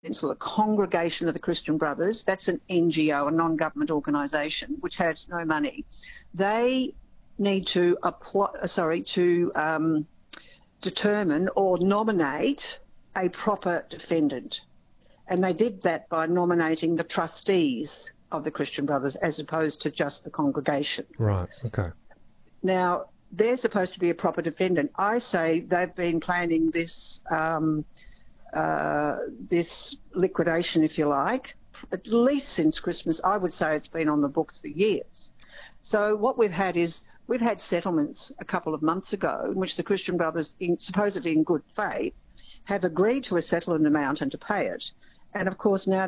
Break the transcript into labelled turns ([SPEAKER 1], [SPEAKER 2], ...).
[SPEAKER 1] So the Congregation of the Christian Brothers, that's an NGO, a non-government organisation, which has no money. They need to determine or nominate a proper defendant. And they did that by nominating the trustees of the Christian Brothers as opposed to just the congregation.
[SPEAKER 2] Right, okay.
[SPEAKER 1] Now, they're supposed to be a proper defendant. I say they've been planning this this liquidation, if you like, at least since Christmas. I would say it's been on the books for years. So what we've had is we've had settlements a couple of months ago in which the Christian Brothers, supposedly in good faith, have agreed to a settlement amount and to pay it. And, of course, now